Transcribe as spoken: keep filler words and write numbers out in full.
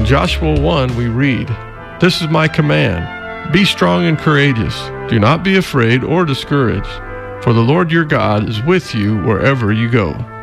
Joshua one, we read, "This is my command. Be strong and courageous. Do not be afraid or discouraged, for the Lord your God is with you wherever you go."